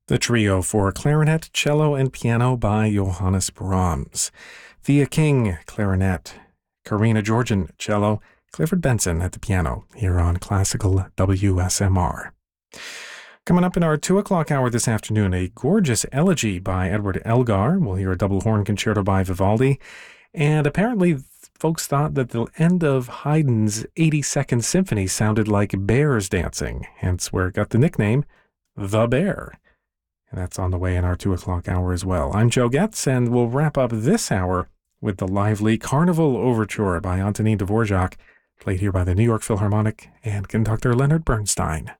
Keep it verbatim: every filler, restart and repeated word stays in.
The trio for clarinet, cello, and piano by Johannes Brahms. Thea King, clarinet, Karina Georgian, cello, Clifford Benson at the piano, here on Classical W S M R. Coming up in our two o'clock hour this afternoon, a gorgeous elegy by Edward Elgar. We'll hear a double horn concerto by Vivaldi. And apparently folks thought that the end of Haydn's eighty-second Symphony sounded like bears dancing, hence where it got the nickname, The Bear. And that's on the way in our two o'clock hour as well. I'm Joe Getz, and we'll wrap up this hour with the lively Carnival Overture by Antonin Dvorak, played here by the New York Philharmonic and conductor Leonard Bernstein.